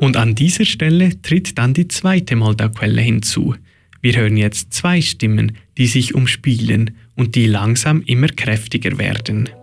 Und an dieser Stelle tritt dann die zweite Moldau-Quelle hinzu. Wir hören jetzt zwei Stimmen, die sich umspielen und die langsam immer kräftiger werden.